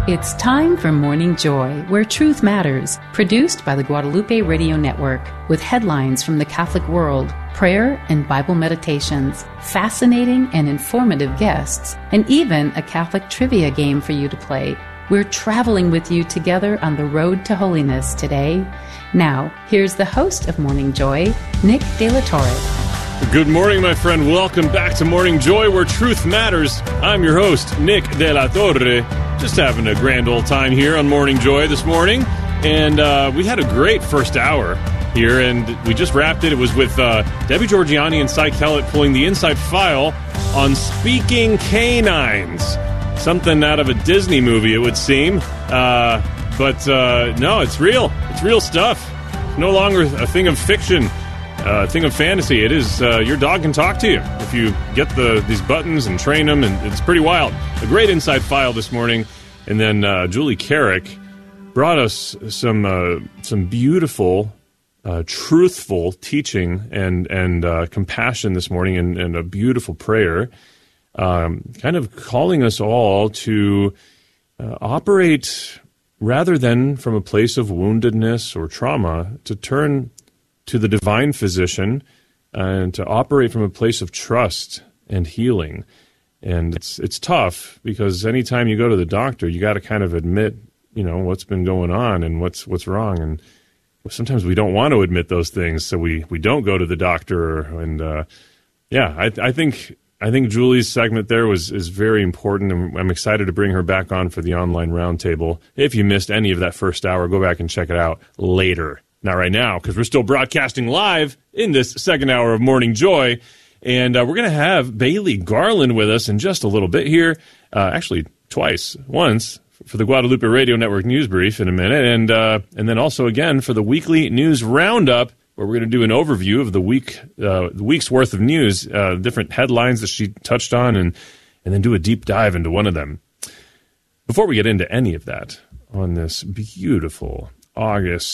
It's time for Morning Joy, where truth matters, produced by the Guadalupe Radio Network, with headlines from the Catholic world, prayer and Bible meditations, fascinating and informative guests, and even a Catholic trivia game for you to play. We're traveling with you together on the road to holiness today. Now, here's the host of Morning Joy, Nick De La Torre. Good morning, my friend. Welcome back to Morning Joy, where truth matters. I'm your host, Nick De La Torre. Just having a grand old time here on Morning Joy this morning. And we had a great first hour here, and we just wrapped it. It was with Debbie Georgianni and Cy Kellett pulling the inside file on speaking canines. Something out of a Disney movie, it would seem. But no, it's real. It's real stuff. No longer a thing of fiction. Thing of fantasy. It is your dog can talk to you if you get these buttons and train them, and it's pretty wild. A great inside file this morning, and then Julie Carrick brought us some beautiful, truthful teaching and compassion this morning, and a beautiful prayer, kind of calling us all to operate rather than from a place of woundedness or trauma, to turn to the divine physician and to operate from a place of trust and healing. And it's tough, because anytime you go to the doctor, you got to kind of admit, what's been going on and what's wrong. And sometimes we don't want to admit those things, so we don't go to the doctor. And I think Julie's segment there is very important, and I'm excited to bring her back on for the online roundtable. If you missed any of that first hour, go back and check it out later. Not right now, because we're still broadcasting live in this second hour of Morning Joy. And we're going to have Bailey Garland with us in just a little bit here. Actually, twice. Once for the Guadalupe Radio Network News Brief in a minute. And then also again for the weekly news roundup, where we're going to do an overview of the week's worth of news, different headlines that she touched on, and then do a deep dive into one of them. Before we get into any of that on this beautiful August